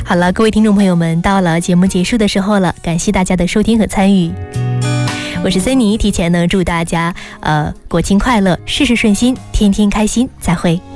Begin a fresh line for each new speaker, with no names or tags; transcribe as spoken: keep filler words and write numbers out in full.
好了，各位听众朋友们，到了节目结束的时候了，感谢大家的收听和参与。我是森妮，提前呢祝大家呃国庆快乐，事事顺心，天天开心，再会。